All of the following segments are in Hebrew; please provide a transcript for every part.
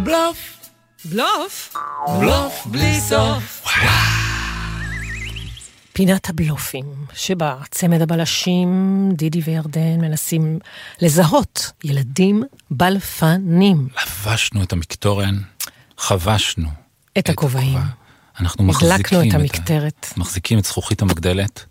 בלוף, בלוף? בלוף בלי סוף. פינת הבלופים, שבה צמד הבלשים, דידי וירדן, מנסים לזהות ילדים בלפנים. לבשנו את המקטורן, חבשנו את הכובעים. אנחנו מחזיקים את המקטרת. מחזיקים את זכוכית המגדלת.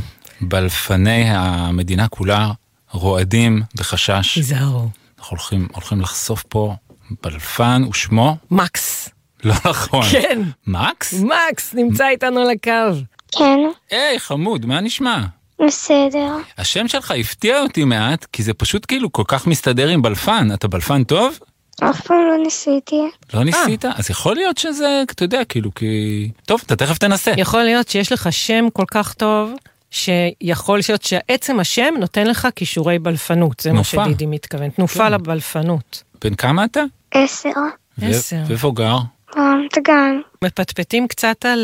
בלפני המדינה כולה רועדים בחשש. תיזהרו. אנחנו הולכים לחשוף פה בלפן ושמו? מקס. לא נכון. כן. מקס? מקס נמצא איתנו על הקו. כן. היי, חמוד, מה נשמע? בסדר. השם שלך הפתיע אותי מעט, כי זה פשוט כאילו כל כך מסתדר עם בלפן. אתה בלפן טוב? אף פעם לא ניסיתי. לא ניסית? אז יכול להיות שזה, אתה יודע, כאילו, כי... טוב, אתה תכף תנסה. יכול להיות שיש לך שם כל כך טוב, שיכול להיות שעצם השם נותן לך כישורי בלפנות. זה מה שדידי מתכוון. תנופה לבלפנות. בן כמה אתה? 10. 10. ואיפה גר? תגן. מפטפטים קצת על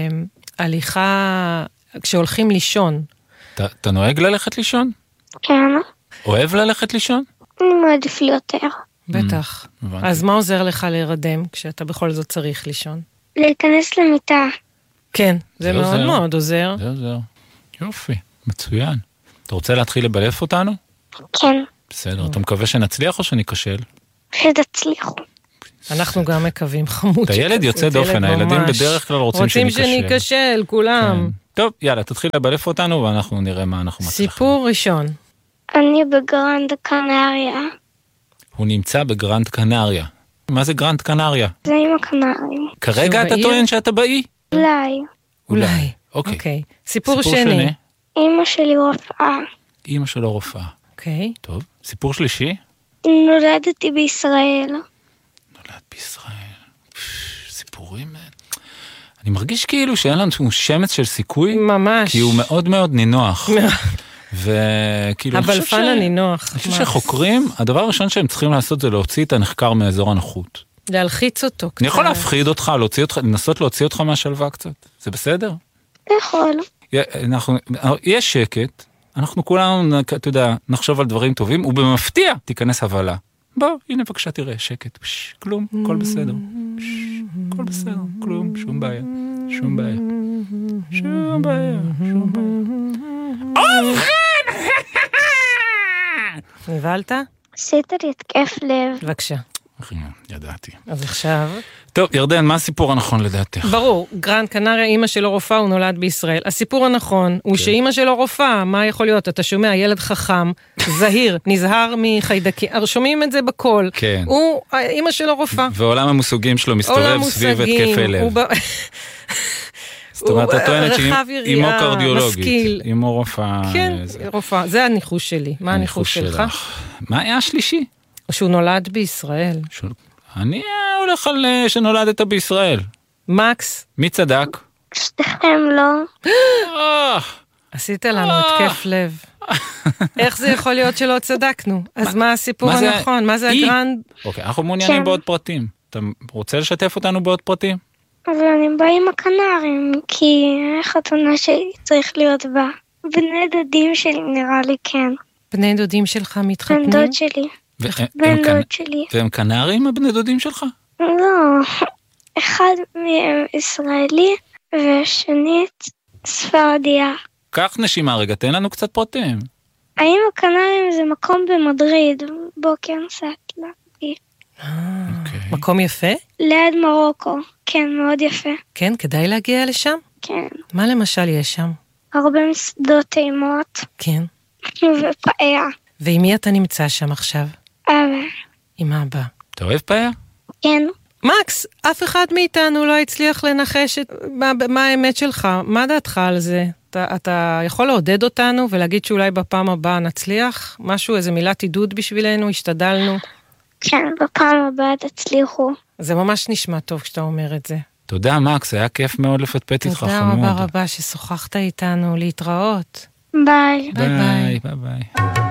הליכה כשהולכים לישון. אתה נוהג ללכת לישון? כן. אוהב ללכת לישון? אני מעדיף לי יותר. בטח. אז מה עוזר לך להירדם כשאתה בכל זאת צריך לישון? להיכנס למיטה. כן, זה מאוד מאוד עוזר. זה עוזר. יופי, מצוין. אתה רוצה להתחיל לבלף אותנו? כן. בסדר, אתה מקווה שנצליח או שניכשל? שתצליחו. אנחנו גם מקווים, חמוד. אתה ילד יוצא דופן, הילדים בדרך כלל רוצים שניכשל, כולם. טוב, יאללה, תתחיל לבלף אותנו ואנחנו נראה מה אנחנו מצליחים. סיפור ראשון. אני בגרנד קנריה. הוא נמצא בגרנד קנריה. מה זה גרנד קנריה? זה עם הקנרים. כרגע אתה טוען שאתה באי? אולי. אוקיי. סיפור שני. אמא שלי רופאה. אמא שלו רופאה. אוקיי. טוב. סיפור שלישי? נולדתי בישראל. נולד בישראל. סיפורים... אני מרגיש כאילו שאין לנו שמץ של סיכוי. ממש. כי הוא מאוד מאוד נינוח. וכאילו... הבלפן הנינוח. אני חושב שחוקרים, הדבר הראשון שהם צריכים לעשות זה להוציא את הנחקר מאזור הנוחות. להלחיץ אותו קצת. אני יכול להפחיד אותך, לנסות להוציא אותך מהשלווה קצת. זה בסדר? יכול. יש שקט, אנחנו כולנו, אתה יודע, נחשוב על דברים טובים, ובמפתיע תיכנס הבלה. בוא, הנה בבקשה תראה, שקט, כלום, הכל בסדר. הכל בסדר, כלום, שום בעיה. שום בעיה. שום בעיה. שום בעיה. נבלת? עשית לי התקף לב. בבקשה. ידעתי. אז עכשיו... טוב, ירדן, מה הסיפור הנכון לדעתך? ברור, גרנד קנריה, אמא שלו רופאה, הוא נולד בישראל. הסיפור הנכון הוא שאמא שלו רופאה, מה יכול להיות? אתה שומע, ילד חכם, זהיר, נזהר מחיידקים, שומעים את זה בכל. כן. הוא, אמא שלו רופאה. ועולם המושגים שלו מסתובב סביב התקפי לב. זאת אומרת, את טוענת שאימו קרדיולוגית, אימו רופאה. כן, רופאה, זה הניחוש שלי. מה הניחוש שלך? מה היה השלישי? שהוא נולד בישראל. אני הולך על שנולדת בישראל. מקס. מי צדק? שתיכם לא. עשית לנו התקף לב. איך זה יכול להיות שלא צדקנו? אז מה הסיפור הנכון? מה זה הגרנד? אוקיי, אנחנו מעוניינים בעוד פרטים. אתה רוצה לשתף אותנו בעוד פרטים? אבל אני באה עם הקנרים, כי החתונה שלי צריך להיות בה. בני דודים שלי נראה לי כן. בני דודים שלך מתחתנים? בן דוד שלי. בן דוד שלי. והם קנרים הבני דודים שלך? לא, אחד מהם ישראלי והשנית ספרדיה. קח נשימה רגע, תן לנו קצת פרטים. האם הקנרים זה מקום במדריד? בוקר נסעת לה. מקום יפה? ליד מרוקו, כן, מאוד יפה. כן, כדאי להגיע לשם? כן. מה למשל יש שם? הרבה מסעדות טעימות. כן. ופאיה. ועם מי אתה נמצא שם עכשיו? אבא. עם אבא. אתה אוהב פאיה? כן. מקס, אף אחד מאיתנו לא הצליח לנחש מה האמת שלך. מה דעתך על זה? אתה יכול לעודד אותנו ולהגיד שאולי בפעם הבאה נצליח? משהו, איזה מילת עידוד בשבילנו, השתדלנו? כן, בפעם הבאה תצליחו. זה ממש נשמע טוב כשאתה אומר את זה. תודה, מקס, היה כיף מאוד לפטפט איתך חמוד. תודה רבה רבה ששוחחת איתנו, להתראות. ביי. ביי ביי.